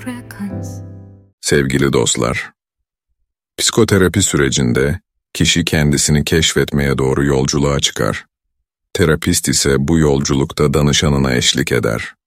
Sevgili dostlar, psikoterapi sürecinde kişi kendisini keşfetmeye doğru yolculuğa çıkar. Terapist ise bu yolculukta danışanına eşlik eder.